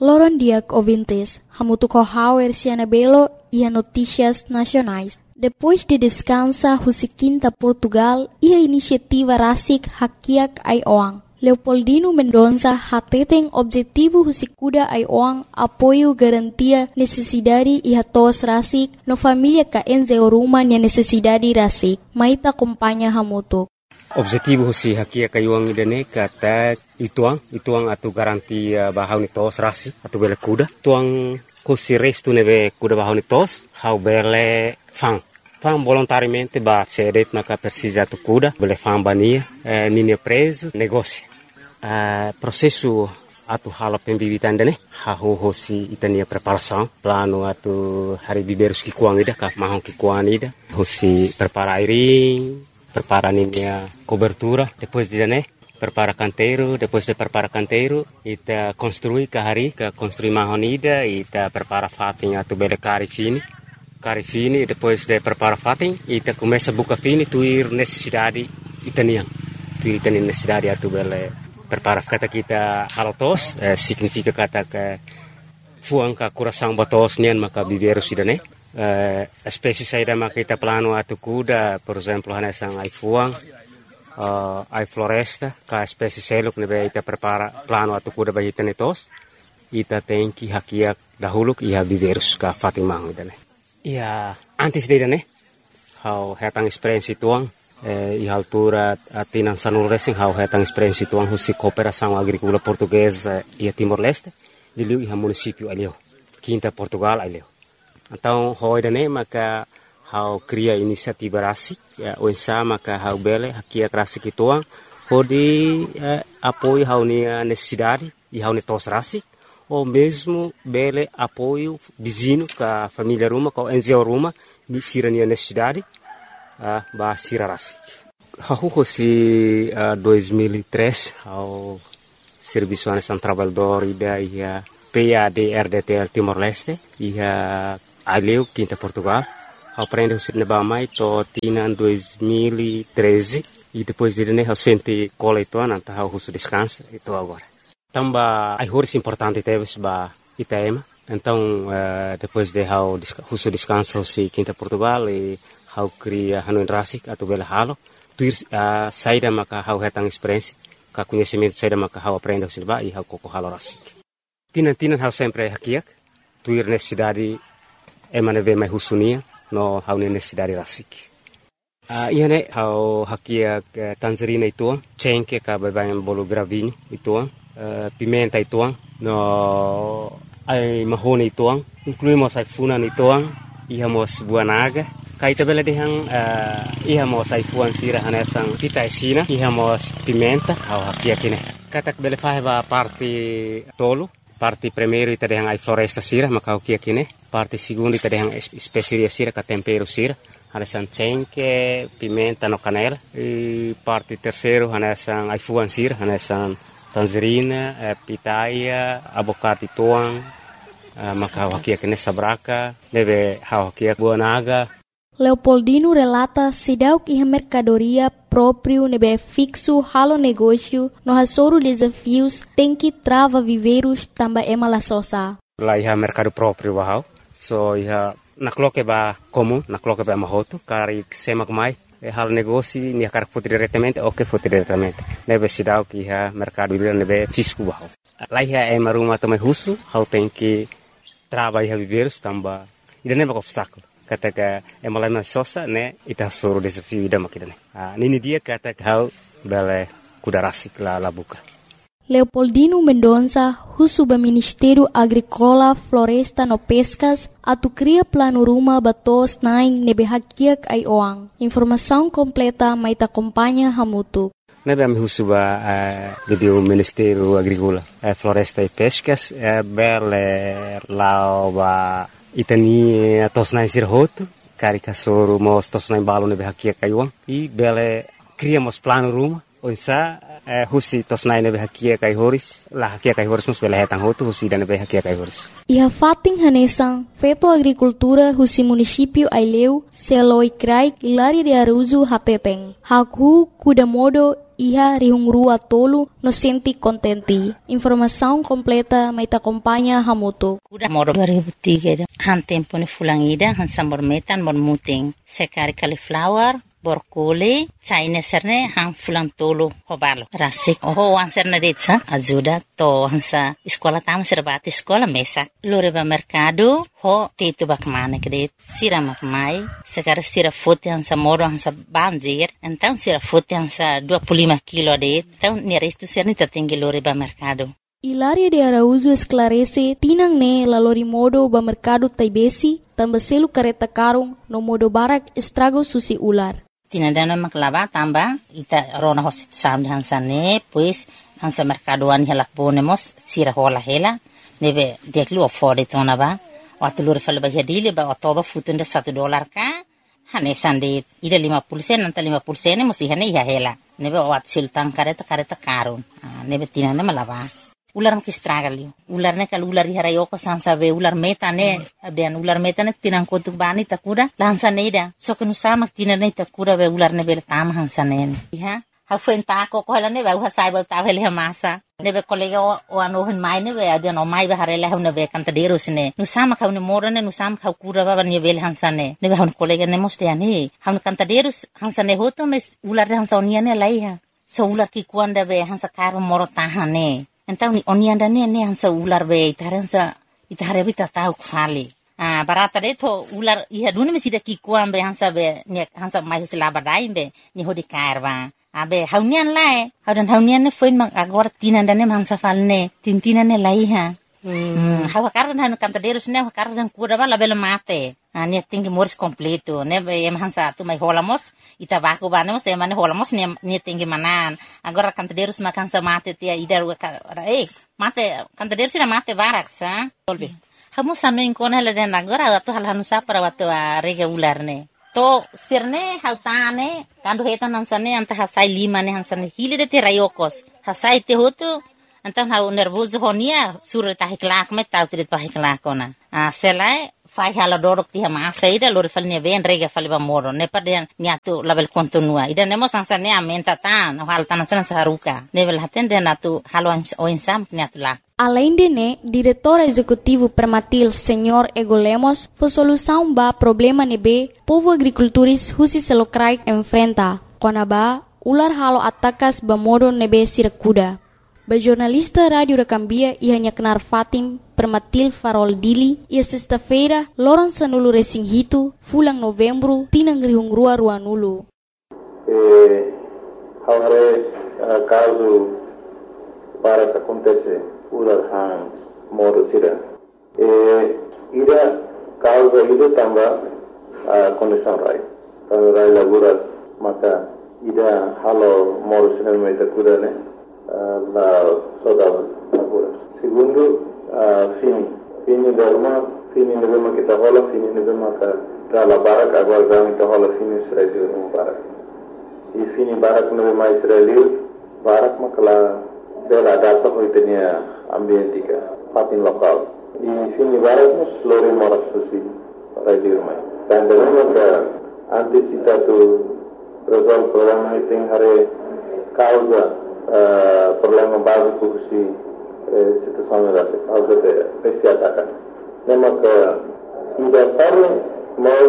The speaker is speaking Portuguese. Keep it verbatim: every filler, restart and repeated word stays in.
Loron Diak ouvintes, hamutuco hauer Cianabelo e a notícias nacionais. Depois de descansa Husiquinta Portugal e a iniciativa Rasik Hakiak Aioang. Leopoldino Mendonça hateten objetivo Husikuda Aioang apoio garantia necessidade e hatos Rasik no família ka enze oruma nia necessidade Rasik. Maita acompanha hamutuk. Objetivo husi hakia kayuang idane kata ituang ituang atu garantia bahau ni tos rasi atu bele kuda tuang husi restu neve kuda bahau ni tos hau bele fang fang volontariamente ba cedet maka persija tu kuda bele fang bania eh, nini preso negócio eh, processo atu hala pembibitan dane hau husi itania preparação plano atu hari biberus ki kuang ida ka mahong ki kuang ida husi prepara airing prepara a cobertura, depois de né, prepara canteiro, depois de prepara canteiro, ita construi kahari, ka construi mahonida, ita prepara fatin atu bele cari fini, cari fini, depois de prepara fatin, ita começa buka fini, tuir necessidade itaniang, tuir itani necessidade atu bele prepara kata kita halotos, eh, significa kata ke fuang ka coração batos nian maka biberu sidane. Uh, espécie saída makita plano atu kuda, por exemplo, hanesang ai fuang, uh, ai floresta, ka espécie seluk nebe ita prepara plano atu kuda bagi tenetos, ita tenki hakiak dahuluk iha biverus ka fatimang idane. Ia antes de idane, hau hetang experiência tuang, eh, iha altura atinan sanul racing hau hetang experiência tuang husi cooperação agrícola portuguesa ia Timor-Leste, diliu iha município alio, Quinta Portugal alio. Então, hoi dane maka hau cria inisiativa rasik, ya, oinsa maka hau bele hakia rasik ituang, hodi eh, apoio hau nia necessidade e hau netos rasik, ou mesmo bele apoio vizinho ka família ruma, ka N G O ruma, ni sira nia necessidade, uh, ba sira rasik. Hau hosi uh, dois mil e três, hau Serviço Nacional Trabalhador ida ia P A D R D T L Timor-Leste, ia aleu Quinta Portugal, aprende o cinema mai to tinan dois mil e treze e depois de né o sente cola ito anta hau husu descansa ito agora. Tamba ai horas importante teves ba itema. Então uh, depois de hau husu descansa o si Quinta Portugal e hau cria hanuin rasik atau bela halo tuir uh, saída maka hau hetang experiência ka conhecimento saída maka hau aprende o cinema e hau koko halo rasik. Tinan tinan hau sempre hakiak tuir necessidade emane ve mai husunia no hau necessidade rasik. Uh, ia ne hau hakia uh, tangerina ituang, cengke ka babayan bolo gravini ituang, uh, pimenta ituang, no ai mahone ituang, incluímos ai funan ituang, ihamos buanaga, kaita bela dehang uh, ihamos ai fuan sira hanesang pita esina, ihamos pimenta hau hakia kine. Katak bela faheba parte tolo, parte primeiro ita dehang ai floresta sira maka hakia kine. Parte seconda ita dehang speceria sira ka tempero sira, hanesan cengke, pimenta no canela. E parte terceiro hanesan ai fuan sira, hanesan tangerina, eh, pitaia, abocado tuang, eh, maka hakia kine sabraka, deve hakia buanaga. Leopoldino relata sidauk iha mercadoria próprio nebe fixo halo negócio no hasoro desafios tem que trava viveiros tamba ema la sosa. Lá iha mercado próprio bahau, so iha nakloke ba comum, nakloke ba mahoto, kari semak mai, e halo negócio ni akar foto diretamente, ok foto diretamente. Nebe sidauk iha mercado nebe fisco bahau. Lá iha ema ruma tome husu, hau tem que trava iha viveiros tamba, ida neba obstáculo. Kata ka emalai sosa ne ita suru desafio ida makidane. Ah, nini dia kata hau bele kuda rasik la labuka. Leopoldino Mendonça, husuba Ministério Agrícola, Floresta no Pescas, atu cria plano ruma batos naing nebe hakiak ai oang. Informação completa maita acompanha hamutuk. Nebe ami husuba uh, di Ministério Agrícola, uh, Floresta e Pescas, uh, bele lao ba itani tosnai sirhoto, karika soro mos tosnai balo nebe hakia kaiwang, i bele criamos plano ruma, onsa eh, husi tosnai nebe hakia kai horis, la hakia kai horis mus bele hetang hoto husi dan nebe hakia kai horis. Iha fating hanesang, feto agricultura husi município Aileu, Seloi Krai, Ilari de Aruzu Hateteng, Haku Kudamodo iha rihungrua tolu no senti contenti. Informação completa mai ta acompanha Hamutu. Kuda moro dua ribu tiga han tempo ni fulangida han sambor metan bon muting. Sekari cauliflower borkole China serne hang fulang tolo hobalo rasik oh wan serne detsa ajuda to hansa sekolah tam serbati sekolah mesak lore ba mercado ho tetu bak mane kede sira mak mai sekarang sira foto hansa moro hansa banjir então sira foto hansa dua puluh lima kilo de então ni resto serni tertinggi lore ba mercado. Hilaria de Araújo esclarece tinang ne lalori modo ba mercado taibesi tambaselu kareta karung no modo barak estrago susi ular. Tinadana maklava tamba ita rona hosit sam hansane pues hansa mercadoan hela ponemos sira hola hela nebe deklu afford tona ba watulur fal ba hedile ba otoba futunda satu dolar ka hane sande ida lima puluh sen nanta lima puluh sen musi hane ya hela nebe wat sultan kareta kareta karun nebe tinana malava ular mak istragali ular ne kal ular hara yoko sansa be ular meta ne abian ular meta ne tinang kotuk bani takuda lansa ne ida so kenu sama tinane takuda be ular ne bel tam hansa ne ha ha fen ta ko ko ne ba ha sai ba ta hele masa ne be kolega o ano hen mai ne be abian o mai ba harela ne be kan taderos ne nu sama ka ne morane nu sama ka kura ba ne bel hansa ne ne be han kolega ne moste ani han kan taderos hansa ne hoto mes ular hansa onia ne lai ha so ular ki kuanda be hansa karo moro tahane. Então oni anda ne ne hansa ular be itaransa itare bita tau kfali ah barata de to ular iha duni mesida ki kuam be hansa be ne hansa mai sila badai be ni hodi karwa abe haunian lae haudan haunian ne foin mang agora tinanda ne hansa falne tintina ne lai ha hmm hawa kardan hanu kanta derus ne hawa kardan kuda bala bela mate ah ne tinggi moris completo ne be em hansa tu mai holamos ita baku banemos e mane holamos ne ne tinggi manan agora kanta derus makan sa mate tia idar eh mate kanta derus na mate barak sa tolbe hamu sanu inkon hele den agora tu hal hanu sa para watu rega ular ne to sirne hautane kandu hetan hansane anta hasai lima ne hansane hile de te rayokos hasai te hotu Então, hau nervoso honia, sura tahi kelak me tau tidak tahi kelak kona. Ah, selai fai hala dorok tiha masa ida lori fal ne ben rega fal ba moro ne paden niatu label kontinua. Ida nemo sansa ne amenta tan, hal tanan san saruka. Level haten den atu halo o insam niatu lak. Além de né, diretor executivo Permatil, senhor Ego Lemos, foi solução ba problema nebe povo agricultores husi selokrai enfrenta. Kona ba ular halo atakas ba modo nebe sirakuda. Ba jornalista Rádio da Cambia ia nyaknar Fatim Permatil Farol Dili ia sexta-feira loron sanulu resing hitu fulang novembro tinang rihungrua ruanulu. Eh, haware uh, caso para que acontece ular han modo sira. Eh, ida causa ida tamba uh, condição rai. Kalau rai laguras maka ida halo modo sira meta kuda ne. La saudade agora. Segundo, uh, fini. Fini derma, fini nevema kita hola, fini nevema ka rala barak agora dami kita hola fini Israel no barak. E fini barak nevema Israel, barak makala bela data hoitenia ambientika, patin lokal. E fini barak nos lori moras susi para dirmai. Dan devema ka antisipatu resolve problema iting hare causa Uh, problema básico que se eh, situação era essa causa de esse ataque. Lembra que ainda para